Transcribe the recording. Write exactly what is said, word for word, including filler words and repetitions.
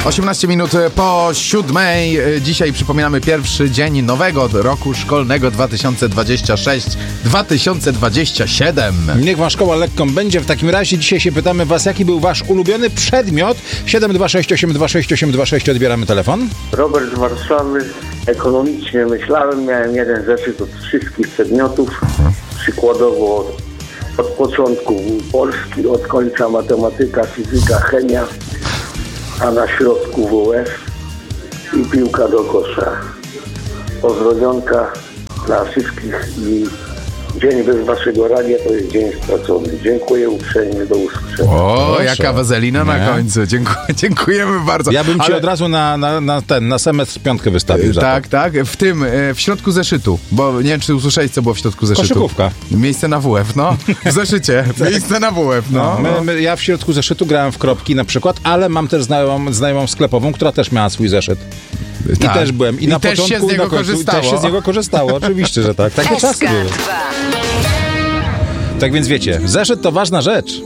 osiemnaście minut po siódmej. Dzisiaj przypominamy pierwszy dzień nowego roku szkolnego dwa tysiące dwudziestego szóstego dwa tysiące dwudziestego siódmego. Niech wam szkoła lekką będzie. W takim razie dzisiaj się pytamy was, jaki był wasz ulubiony przedmiot. siedem dwa sześć osiem dwa sześć osiem dwa sześć, odbieramy telefon. Robert z Warszawy. Ekonomicznie myślałem, miałem jeden zeszyt od wszystkich przedmiotów. Przykładowo od, od początku Polski, od końca matematyka, fizyka, chemia, a na środku W F i piłka do kosza. Pozdrowionka dla wszystkich i dzień bez waszego radia to jest dzień stracony. Dziękuję uprzejmie, do usłyszenia. O, Proszę. jaka wazelina Nie. na końcu. Dziękuję, dziękujemy bardzo. Ja bym ci Ale- od razu na, na, na ten, na semestr piątkę wystawił za Tak, to. tak. W tym, e, w środku zeszytu, bo nie wiem, czy usłyszałeś, co było w środku zeszytu. Koszykówka. Miejsce na W F, no. W zeszycie. Miejsce na W F, no. No, my, my, ja w środku zeszytu grałem w kropki na przykład, ale mam też znajomą, znajomą sklepową, która też miała swój zeszyt. I Tak. też byłem. I, I na też się początku, z niego i na końcu, korzystało. Też się z niego korzystało, oczywiście, że tak. Takie czasy były. Tak więc wiecie, zeszyt to ważna rzecz.